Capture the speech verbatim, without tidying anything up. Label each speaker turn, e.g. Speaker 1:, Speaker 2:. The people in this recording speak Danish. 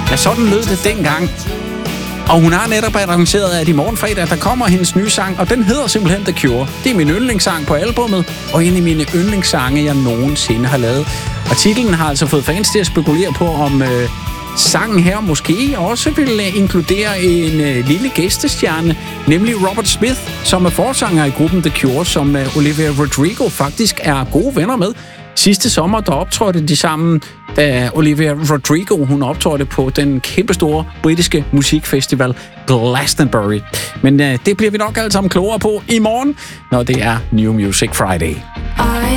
Speaker 1: Ja, sådan lød det dengang. Og hun har netop annonceret, at i morgen fredag, der kommer hendes nye sang, og den hedder simpelthen The Cure. Det er min yndlingssang på albummet, og en af mine yndlingssange, jeg nogensinde har lavet. Og titlen har altså fået fans til at spekulere på, om øh, sangen her måske også vil øh, inkludere en øh, lille gæstestjerne, nemlig Robert Smith, som er forsanger i gruppen The Cure, som øh, Olivia Rodrigo faktisk er gode venner med. Sidste sommer, der optrådte de sammen, da Olivia Rodrigo, hun optrådte på den kæmpestore britiske musikfestival Glastonbury. Men øh, det bliver vi nok alle sammen klogere på i morgen, når det er New Music Friday.
Speaker 2: I